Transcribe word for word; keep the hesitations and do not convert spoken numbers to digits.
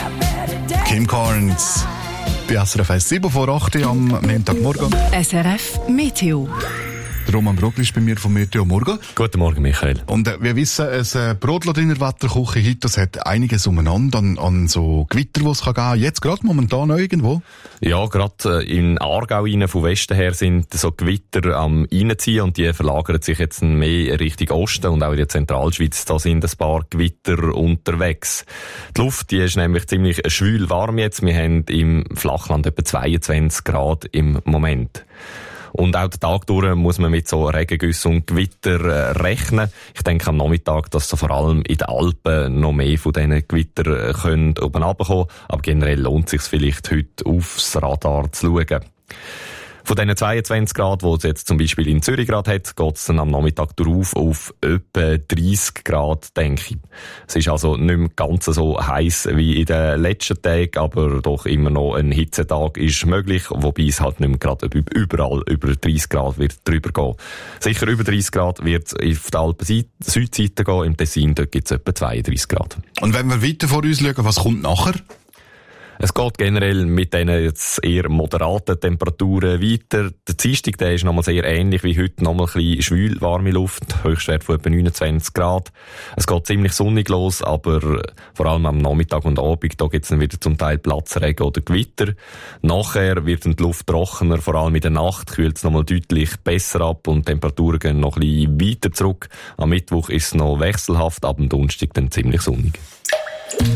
Kim Carnes. Bei S R F eins sieben vor acht am Montagmorgen. S R F Meteo. Roman Brogli ist bei mir vom Meteo Morgen. Guten Morgen, Michael. Und äh, wir wissen, es äh, Brotlaut in der Wetterküche heute, das hat einiges umeinander an, an so Gewitter, die es geben kann. Jetzt gerade momentan noch irgendwo? Ja, gerade äh, in Aargau rein, von Westen her sind so Gewitter am reinziehen und die verlagern sich jetzt mehr Richtung Osten und auch in der Zentralschweiz, da sind ein paar Gewitter unterwegs. Die Luft, die ist nämlich ziemlich schwül warm jetzt. Wir haben im Flachland etwa zweiundzwanzig Grad im Moment. Und auch den Tag durch muss man mit so Regengüssen und Gewitter äh, rechnen. Ich denke am Nachmittag, dass so vor allem in den Alpen noch mehr von diesen Gewittern äh, können oben runterkommen. Aber generell lohnt es sich vielleicht heute aufs Radar zu schauen. Von diesen zweiundzwanzig Grad, die es jetzt zum Beispiel in Zürich gerade hat, geht es dann am Nachmittag drauf auf etwa dreissig Grad, denke ich. Es ist also nicht mehr ganz so heiß wie in den letzten Tagen, aber doch immer noch ein Hitzetag ist möglich, wobei es halt nicht mehr gerade überall über dreissig Grad wird drüber gehen. Sicher über dreissig Grad wird es auf der Alpen-Südseite gehen, im Tessin dort gibt es etwa zweiunddreissig Grad. Und wenn wir weiter vor uns schauen, was kommt nachher? Es geht generell mit diesen jetzt eher moderaten Temperaturen weiter. Der Dienstag, der ist nochmal sehr ähnlich wie heute, nochmal ein bisschen schwül, warme Luft, Höchstwert von etwa neunundzwanzig Grad. Es geht ziemlich sonnig los, aber vor allem am Nachmittag und Abend, da gibt es dann wieder zum Teil Platzregen oder Gewitter. Nachher wird die Luft trockener, vor allem in der Nacht kühlt es nochmal deutlich besser ab und die Temperaturen gehen noch ein bisschen weiter zurück. Am Mittwoch ist es noch wechselhaft, ab dem Donnerstag dann ziemlich sonnig.